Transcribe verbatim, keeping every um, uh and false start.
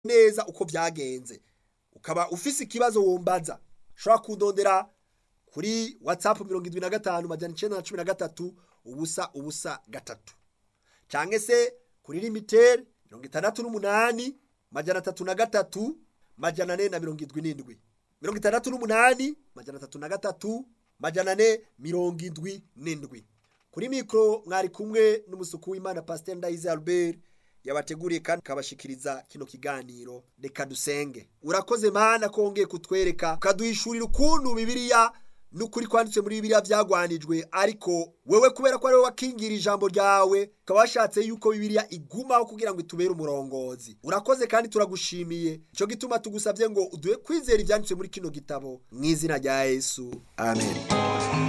neza uko byagenze ukaba ufise ikibazo wombaza ushobora kundondera kuri WhatsApp mirongo indwi na gatanu majana icenda na cumi na gatatu ubusa ubusa gatatu canke se kuri limitel mirongo itandatu n'umunani majana atatu na gatatu majana ane na mirongo indwi n'indwi mirongo itandatu n'umunani majana atatu na gatatu majana ane mirongo indwi n'indwi. Kuri mikro mwari kumwe n'umusuku w'Imana Pasteur Ndayize Albert yabateguriye kandi kabashikiriza kino kiganiro. Reka dusenge. Urakoze Mana kongeye kutwereka kaduhishurira ukuntu Bibiliya nukuri kwanditse muri Bibiliya byagwanijwe, ariko wewe kubera ko ari wowe wakingira ijambo ryawe kabashatse yuko Bibiliya igumaho kugira ngo itubere umurongozi. Urakoze kandi turagushimiye, ico gituma tugusabye ngo uduhe kwizera ivyanditse muri kino gitabo mu izina rya Yesu, amen.